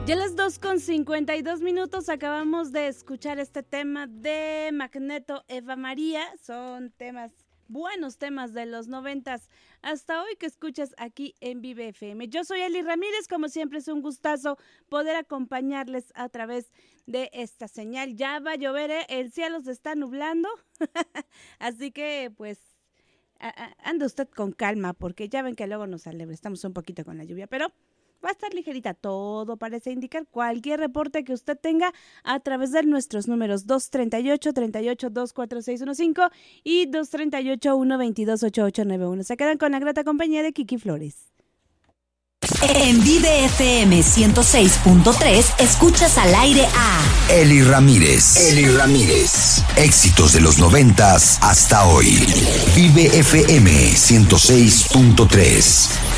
Ya las 2:52 acabamos de escuchar este tema de Magneto, Eva María. Son buenos temas de los 90s hasta hoy que escuchas aquí en Vive FM. Yo soy Eli Ramírez, como siempre es un gustazo poder acompañarles a través de esta señal. Ya va a llover, el cielo se está nublando, así que pues anda usted con calma, porque ya ven que luego nos alebrestamos un poquito con la lluvia, pero va a estar ligerita, todo parece indicar. Cualquier reporte que usted tenga a través de nuestros números 238-24615 y 238-122-8891. Se quedan con la grata compañía de Kiki Flores. En Vive FM 106.3 escuchas al aire a Eli Ramírez. Éxitos de los 90s hasta hoy. Vive FM 106.3.